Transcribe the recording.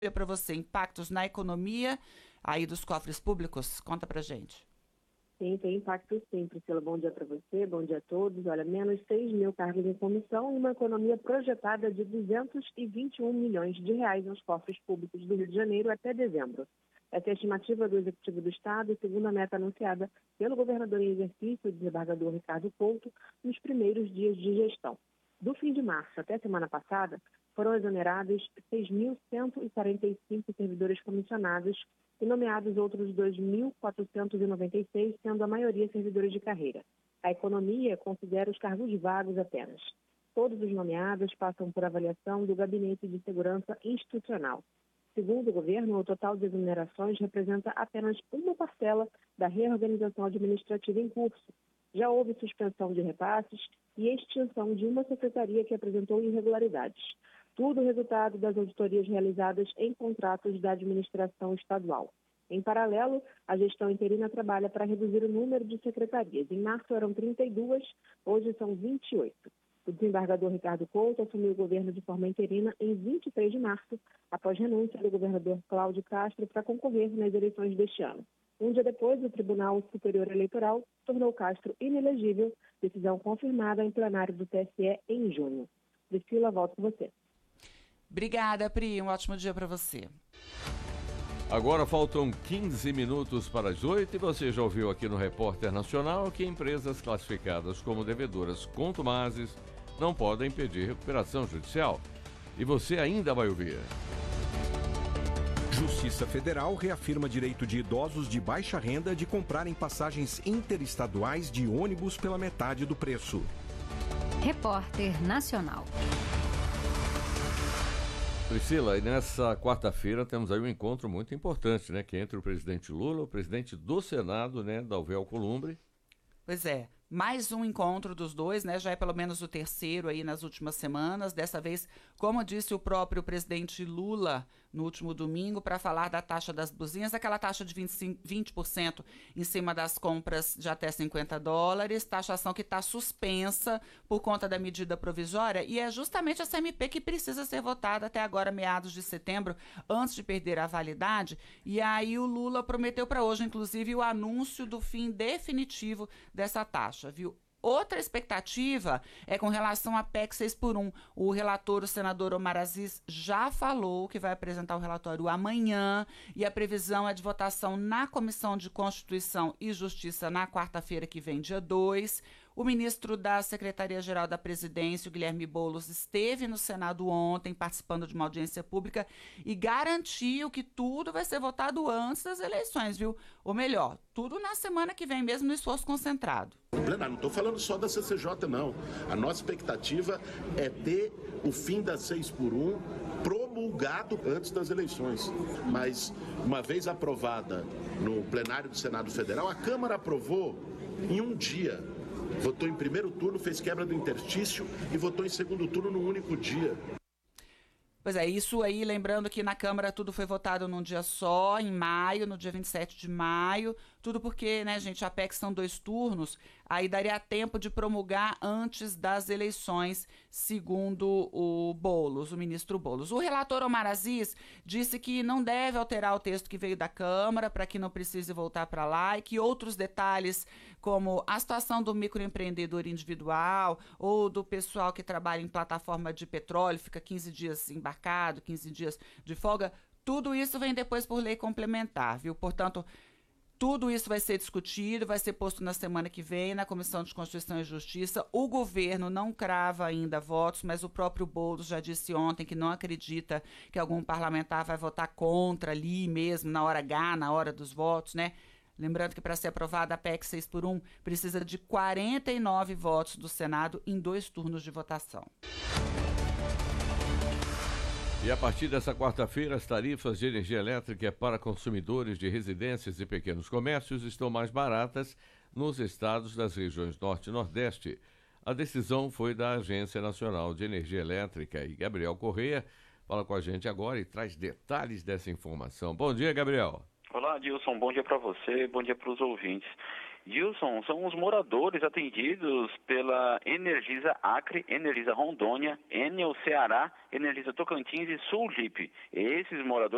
para você, impactos na economia aí dos cofres públicos? Conta pra gente. Sim, tem impacto sim, Priscila. Bom dia para você, bom dia a todos. Olha, menos 6 mil cargos em comissão e uma economia projetada de 221 milhões de reais nos cofres públicos do Rio de Janeiro até dezembro. Essa é a estimativa do Executivo do Estado, segundo a meta anunciada pelo governador em exercício, o desembargador Ricardo Couto, nos primeiros dias de gestão. Do fim de março até a semana passada, foram exonerados 6.145 servidores comissionados e nomeados outros 2.496, sendo a maioria servidores de carreira. A economia considera os cargos vagos apenas. Todos os nomeados passam por avaliação do Gabinete de Segurança Institucional. Segundo o governo, o total de exonerações representa apenas uma parcela da reorganização administrativa em curso. Já houve suspensão de repasses e extinção de uma secretaria que apresentou irregularidades. Tudo resultado das auditorias realizadas em contratos da administração estadual. Em paralelo, a gestão interina trabalha para reduzir o número de secretarias. Em março eram 32, hoje são 28. O desembargador Ricardo Couto assumiu o governo de forma interina em 23 de março, após renúncia do governador Cláudio Castro para concorrer nas eleições deste ano. Um dia depois, o Tribunal Superior Eleitoral tornou Castro inelegível, decisão confirmada em plenário do TSE em junho. Priscila, volto com você. Obrigada, Pri. Um ótimo dia para você. Agora faltam 15 minutos para as 8 e você já ouviu aqui no Repórter Nacional que empresas classificadas como devedoras contumazes não podem pedir recuperação judicial. E você ainda vai ouvir. Justiça Federal reafirma direito de idosos de baixa renda de comprarem passagens interestaduais de ônibus pela metade do preço. Repórter Nacional. Priscila, e nessa quarta-feira temos aí um encontro muito importante, né? Que é entre o presidente Lula, o presidente do Senado, né? Dalva Alcolumbre. Pois é, mais um encontro dos dois, né? Já é pelo menos o terceiro aí nas últimas semanas. Dessa vez, como disse o próprio presidente Lula no último domingo, para falar da taxa das blusinhas, aquela taxa de 20% em cima das compras de até $50, taxação que está suspensa por conta da medida provisória, e é justamente essa MP que precisa ser votada até agora, meados de setembro, antes de perder a validade. E aí o Lula prometeu para hoje, inclusive, o anúncio do fim definitivo dessa taxa, viu? Outra expectativa é com relação à PEC 6x1. O relator, o senador Omar Aziz, já falou que vai apresentar o relatório amanhã e a previsão é de votação na Comissão de Constituição e Justiça na quarta-feira que vem, dia 2. O ministro da Secretaria-Geral da Presidência, o Guilherme Boulos, esteve no Senado ontem participando de uma audiência pública e garantiu que tudo vai ser votado antes das eleições, viu? Ou melhor, tudo na semana que vem mesmo, no esforço concentrado. Não estou falando só da CCJ, não. A nossa expectativa é ter o fim da 6x1 promulgado antes das eleições. Mas, uma vez aprovada no plenário do Senado Federal, a Câmara aprovou em um dia. Votou em primeiro turno, fez quebra do interstício e votou em segundo turno num único dia. Pois é, isso aí, lembrando que na Câmara tudo foi votado num dia só, em maio, no dia 27 de maio, tudo porque, né, gente, a PEC são 2 turnos, aí daria tempo de promulgar antes das eleições, segundo o Boulos, o ministro Boulos. O relator Omar Aziz disse que não deve alterar o texto que veio da Câmara para que não precise voltar para lá e que outros detalhes, como a situação do microempreendedor individual ou do pessoal que trabalha em plataforma de petróleo, fica 15 dias embarcado, 15 dias de folga, tudo isso vem depois por lei complementar, viu? Portanto, tudo isso vai ser discutido, vai ser posto na semana que vem na Comissão de Constituição e Justiça. O governo não crava ainda votos, mas o próprio Boulos já disse ontem que não acredita que algum parlamentar vai votar contra ali mesmo, na hora H, na hora dos votos, né? Lembrando que para ser aprovada a PEC 6x1 precisa de 49 votos do Senado em 2 turnos de votação. E a partir dessa quarta-feira, as tarifas de energia elétrica para consumidores de residências e pequenos comércios estão mais baratas nos estados das regiões Norte e Nordeste. A decisão foi da Agência Nacional de Energia Elétrica e Gabriel Correia fala com a gente agora e traz detalhes dessa informação. Bom dia, Gabriel. Olá, Dilson. Bom dia para você, bom dia para os ouvintes. Dilson, são os moradores atendidos pela Energisa Acre, Energisa Rondônia, Enel Ceará, Energisa Tocantins e Sulgip. Esses moradores